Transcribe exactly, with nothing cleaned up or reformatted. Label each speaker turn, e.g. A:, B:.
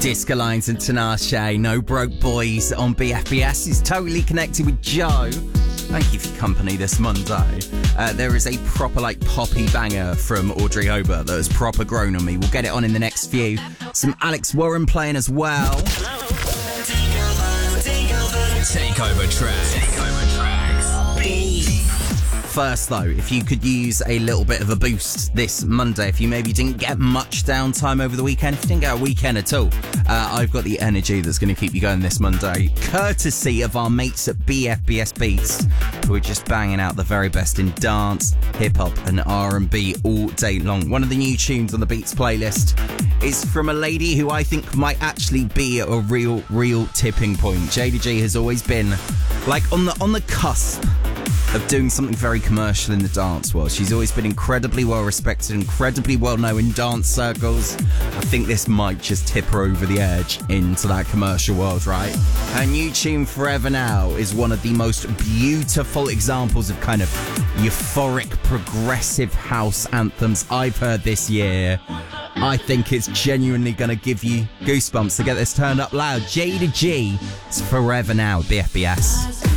A: Disco Lines and Tinashe, No Broke Boys on B F B S. Is totally connected with Joe. Thank you for your company this Monday. Uh, there is a proper, like, poppy banger from Audrey Hobart that has proper grown on me. We'll get it on in the next few. Some Alex Warren playing as well.
B: Takeover tracks. Takeover tracks. Beef.
A: First, though, if you could use a little bit of a boost this Monday, if you maybe didn't get much downtime over the weekend, if you didn't get a weekend at all, uh, I've got the energy that's going to keep you going this Monday, courtesy of our mates at B F B S Beats, who are just banging out the very best in dance, hip-hop and R and B all day long. One of the new tunes on the Beats playlist is from a lady who I think might actually be a real, real tipping point. Jada G has always been, like, on the on the cusp of doing something very commercial in the dance world. She's always been incredibly well respected, incredibly well known in dance circles. I think this might just tip her over the edge into that commercial world, right? Her new tune, Forever Now, is one of the most beautiful examples of kind of euphoric, progressive house anthems I've heard this year. I think it's genuinely going to give you goosebumps to get this turned up loud. Jada G, it's Forever Now, B F B S.